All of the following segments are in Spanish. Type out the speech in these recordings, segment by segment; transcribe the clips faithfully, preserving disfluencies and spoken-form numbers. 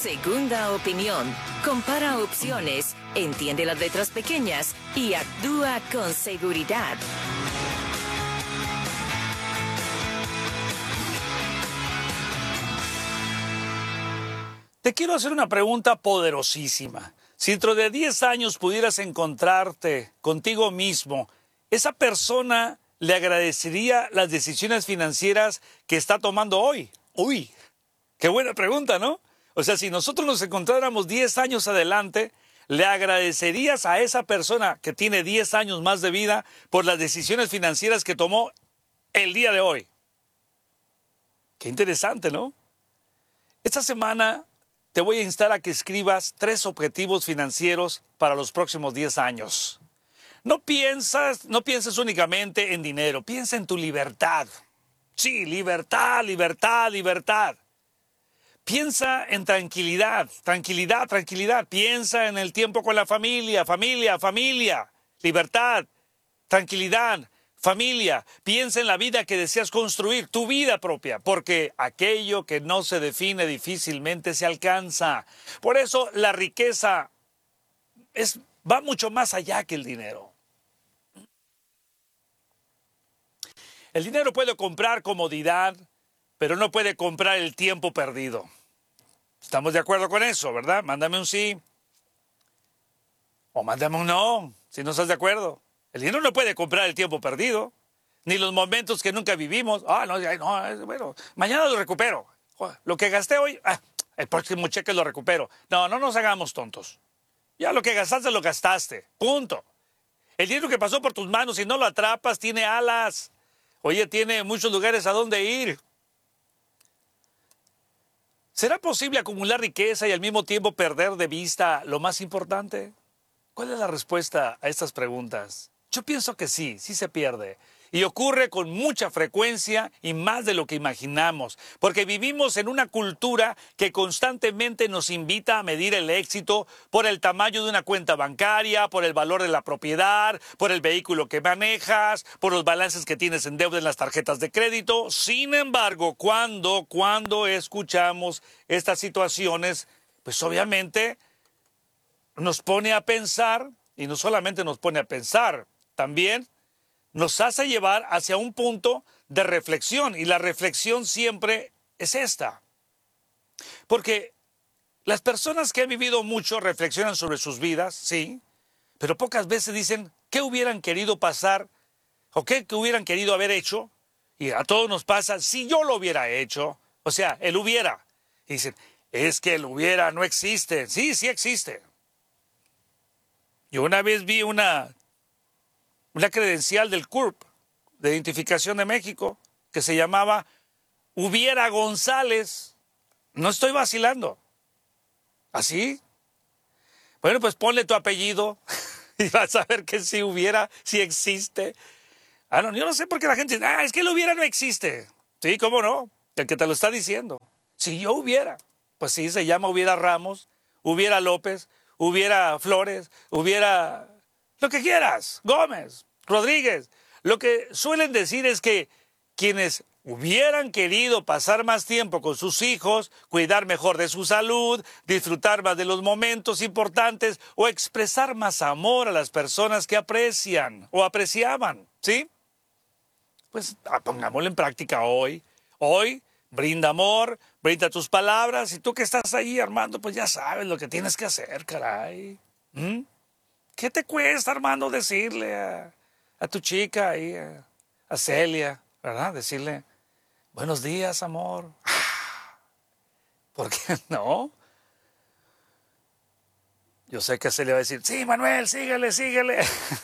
Segunda opinión. Compara opciones, entiende las letras pequeñas y actúa con seguridad. Te quiero hacer una pregunta poderosísima. Si dentro de diez años pudieras encontrarte contigo mismo, ¿esa persona le agradecería las decisiones financieras que está tomando hoy? Uy, qué buena pregunta, ¿no? O sea, si nosotros nos encontráramos diez años adelante, ¿le agradecerías a esa persona que tiene diez años más de vida por las decisiones financieras que tomó el día de hoy? Qué interesante, ¿no? Esta semana te voy a instar a que escribas tres objetivos financieros para los próximos diez años. No piensas, no pienses únicamente en dinero, piensa en tu libertad. Sí, libertad, libertad, libertad. Piensa en tranquilidad, tranquilidad, tranquilidad. Piensa en el tiempo con la familia, familia, familia. Libertad, tranquilidad, familia. Piensa en la vida que deseas construir, tu vida propia, porque aquello que no se define difícilmente se alcanza. Por eso la riqueza es, va mucho más allá que el dinero. El dinero puede comprar comodidad, pero no puede comprar el tiempo perdido. ¿Estamos de acuerdo con eso, verdad? Mándame un sí. O mándame un no, si no estás de acuerdo. El dinero no puede comprar el tiempo perdido, ni los momentos que nunca vivimos. Ah, no, no, bueno, mañana lo recupero. Lo que gasté hoy, ah, el próximo cheque lo recupero. No, no nos hagamos tontos. Ya lo que gastaste, lo gastaste. Punto. El dinero que pasó por tus manos, si no lo atrapas, tiene alas. Oye, tiene muchos lugares a donde ir. ¿Será posible acumular riqueza y al mismo tiempo perder de vista lo más importante? ¿Cuál es la respuesta a estas preguntas? Yo pienso que sí, sí se pierde. Y ocurre con mucha frecuencia y más de lo que imaginamos, porque vivimos en una cultura que constantemente nos invita a medir el éxito por el tamaño de una cuenta bancaria, por el valor de la propiedad, por el vehículo que manejas, por los balances que tienes en deuda en las tarjetas de crédito. Sin embargo, cuando, cuando escuchamos estas situaciones, pues obviamente nos pone a pensar, y no solamente nos pone a pensar, también nos hace llevar hacia un punto de reflexión, y la reflexión siempre es esta. Porque las personas que han vivido mucho reflexionan sobre sus vidas, sí, pero pocas veces dicen qué hubieran querido pasar o qué, qué hubieran querido haber hecho, y a todos nos pasa si yo lo hubiera hecho, o sea, el hubiera. Y dicen, es que el hubiera no existe. Sí, sí existe. Yo una vez vi una... una credencial del C U R P, de Identificación de México, que se llamaba Hubiera González. No estoy vacilando. ¿Así? Bueno, pues ponle tu apellido y vas a ver que si hubiera, si existe. Ah, no, yo no sé por qué la gente dice, ah, es que el hubiera no existe. Sí, ¿cómo no? El que te lo está diciendo. Si yo hubiera, pues sí, se llama Hubiera Ramos, Hubiera López, Hubiera Flores, hubiera... lo que quieras, Gómez, Rodríguez. Lo que suelen decir es que quienes hubieran querido pasar más tiempo con sus hijos, cuidar mejor de su salud, disfrutar más de los momentos importantes o expresar más amor a las personas que aprecian o apreciaban, ¿sí? Pues pongámoslo en práctica hoy. Hoy brinda amor, brinda tus palabras, y tú que estás ahí, Armando, pues ya sabes lo que tienes que hacer, caray. ¿Mm? ¿Qué te cuesta, Armando, decirle a, a tu chica ahí, a, a Celia, ¿verdad? Decirle, buenos días, amor. ¿Por qué no? Yo sé que Celia va a decir, sí, Manuel, síguele, síguele.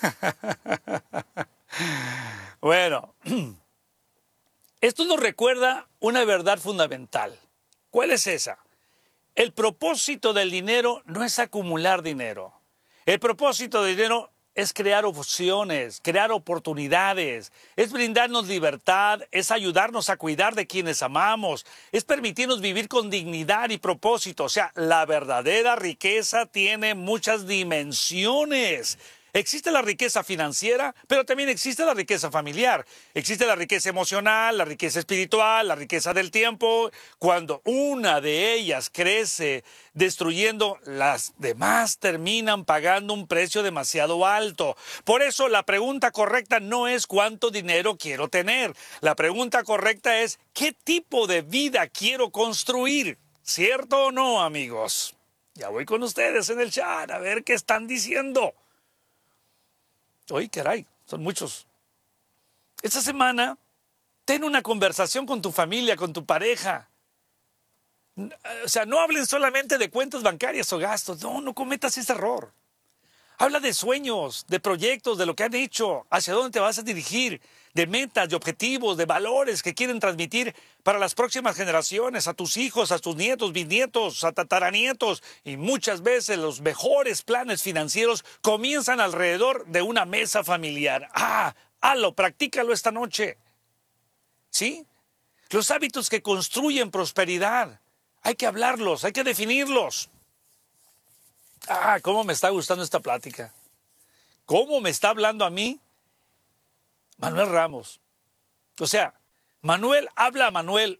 Bueno, esto nos recuerda una verdad fundamental. ¿Cuál es esa? El propósito del dinero no es acumular dinero. El propósito del dinero es crear opciones, crear oportunidades, es brindarnos libertad, es ayudarnos a cuidar de quienes amamos, es permitirnos vivir con dignidad y propósito. O sea, la verdadera riqueza tiene muchas dimensiones. Existe la riqueza financiera, pero también existe la riqueza familiar. Existe la riqueza emocional, la riqueza espiritual, la riqueza del tiempo. Cuando una de ellas crece destruyendo, las demás terminan pagando un precio demasiado alto. Por eso la pregunta correcta no es cuánto dinero quiero tener. La pregunta correcta es ¿qué tipo de vida quiero construir? ¿Cierto o no, amigos? Ya voy con ustedes en el chat a ver qué están diciendo. Oye, caray, son muchos. Esta semana, ten una conversación con tu familia, con tu pareja. O sea, no hablen solamente de cuentas bancarias o gastos. No, no cometas ese error. Habla de sueños, de proyectos, de lo que han hecho, hacia dónde te vas a dirigir, de metas, de objetivos, de valores que quieren transmitir para las próximas generaciones, a tus hijos, a tus nietos, bisnietos, a tataranietos. Y muchas veces los mejores planes financieros comienzan alrededor de una mesa familiar. Ah, hazlo, practícalo esta noche. ¿Sí? Los hábitos que construyen prosperidad. Hay que hablarlos, hay que definirlos. Ah, cómo me está gustando esta plática. ¿Cómo me está hablando a mí Manuel Ramos? O sea, Manuel habla a Manuel.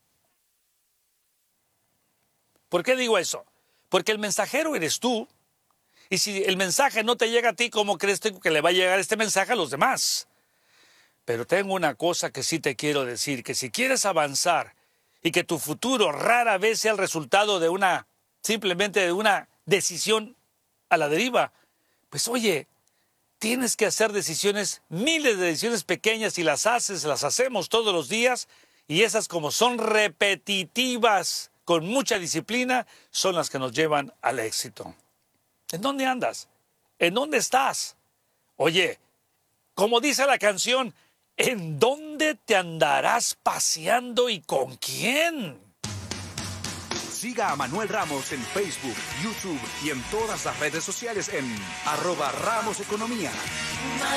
¿Por qué digo eso? Porque el mensajero eres tú. Y si el mensaje no te llega a ti, ¿cómo crees tú que le va a llegar este mensaje a los demás? Pero tengo una cosa que sí te quiero decir, que si quieres avanzar y que tu futuro rara vez sea el resultado de una, simplemente de una decisión a la deriva, pues oye, tienes que hacer decisiones, miles de decisiones pequeñas y las haces, las hacemos todos los días y esas como son repetitivas, con mucha disciplina, son las que nos llevan al éxito. ¿En dónde andas? ¿En dónde estás? Oye, como dice la canción, ¿en dónde te andarás paseando y con quién? Siga a Manuel Ramos en Facebook, YouTube y en todas las redes sociales en arroba Ramos Economía.